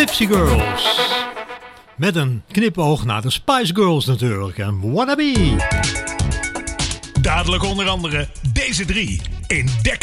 Tipsy Girls. Met een knipoog naar de Spice Girls natuurlijk. En Wannabe. Dadelijk onder andere deze drie in Dekker